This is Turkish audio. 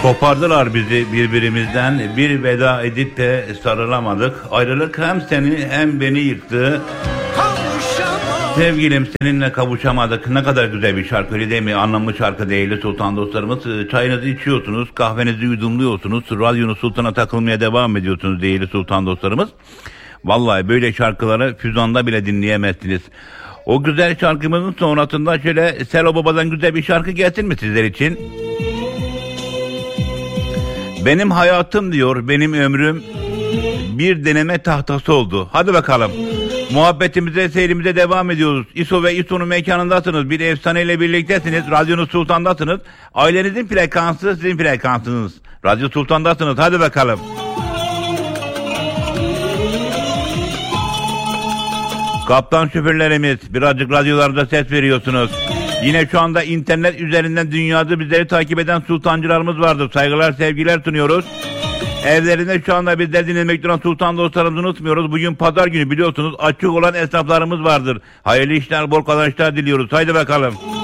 Kopardılar bizi birbirimizden, bir veda edip de sarılamadık. Ayrılık hem seni hem beni yıktı. Sevgilim, seninle kavuşamadık. Ne kadar güzel bir şarkı, öyle değil mi? Anlamlı şarkı değerli sultan dostlarımız. Çayınızı içiyorsunuz, kahvenizi yudumluyorsunuz, radyonuz sultana takılmaya devam ediyorsunuz değerli sultan dostlarımız. Vallahi böyle şarkıları füzanda bile dinleyemezsiniz. O güzel şarkımızın sonrasında şöyle Selo Baba'dan güzel bir şarkı gelsin mi sizler için? Benim hayatım diyor, benim ömrüm bir deneme tahtası oldu. Hadi bakalım. Muhabbetimize, seyrimize devam ediyoruz. İso ve İso'nun mekanındasınız. Bir efsaneyle birliktesiniz. Radyonuz Sultan'dasınız. Ailenizin frekansı sizin frekansınız. Radyo Sultan'dasınız. Hadi bakalım. Kaptan şoförlerimiz, birazcık radyolarda ses veriyorsunuz. Yine şu anda internet üzerinden dünyada bizleri takip eden sultancılarımız vardır. Saygılar, sevgiler sunuyoruz. Evlerinde şu anda bizleri dinlemekte olan sultan dostlarımızı unutmuyoruz. Bugün pazar günü biliyorsunuz, açık olan esnaflarımız vardır. Hayırlı işler, bol kazançlar diliyoruz. Haydi bakalım.